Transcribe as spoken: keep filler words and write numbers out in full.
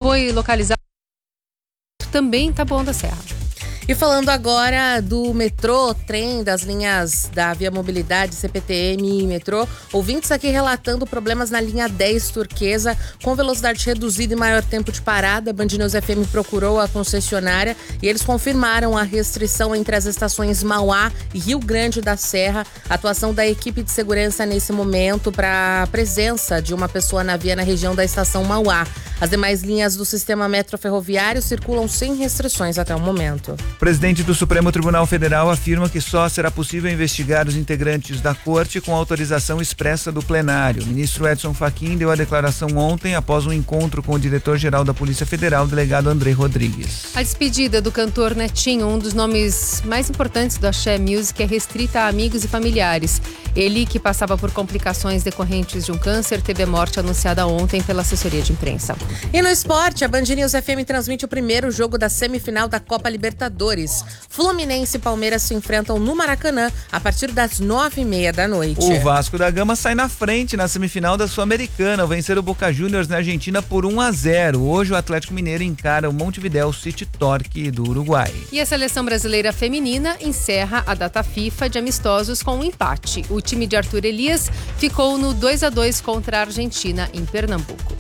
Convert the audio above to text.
foi localizado também em Taboão da Serra. E falando agora do metrô, trem das linhas da Via Mobilidade, C P T M e metrô, ouvintes aqui relatando problemas na linha dez Turquesa, com velocidade reduzida e maior tempo de parada. Band News F M procurou a concessionária e eles confirmaram a restrição entre as estações Mauá e Rio Grande da Serra. A atuação da equipe de segurança nesse momento para a presença de uma pessoa na via na região da estação Mauá. As demais linhas do sistema metroferroviário circulam sem restrições até o momento. O presidente do Supremo Tribunal Federal afirma que só será possível investigar os integrantes da corte com autorização expressa do plenário. O ministro Edson Fachin deu a declaração ontem após um encontro com o diretor-geral da Polícia Federal, o delegado André Rodrigues. A despedida do cantor Netinho, um dos nomes mais importantes do Axé Music, é restrita a amigos e familiares. Ele, que passava por complicações decorrentes de um câncer, teve a morte anunciada ontem pela assessoria de imprensa. E no esporte, a Band News F M transmite o primeiro jogo da semifinal da Copa Libertadores. Fluminense e Palmeiras se enfrentam no Maracanã a partir das nove e meia da noite. O Vasco da Gama sai na frente na semifinal da Sul-Americana ao vencer o Boca Juniors na Argentina por um a zero. Hoje o Atlético Mineiro encara o Montevidéu City Torque do Uruguai. E a seleção brasileira feminina encerra a data FIFA de amistosos com um empate. O time de Arthur Elias ficou no dois a dois contra a Argentina em Pernambuco.